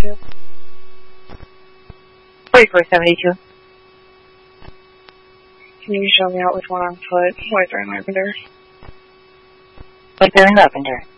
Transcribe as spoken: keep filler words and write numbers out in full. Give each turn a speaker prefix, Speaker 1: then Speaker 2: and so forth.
Speaker 1: seventy-two.
Speaker 2: forty-four seventy-two.
Speaker 1: Can you show me out which one on foot? White or in lavender?
Speaker 2: White or in lavender.